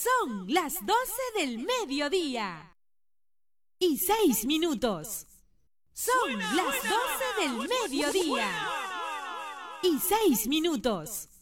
Son las 12 del mediodía. Y 6 minutos. Son las 12 del mediodía. Y 6 minutos.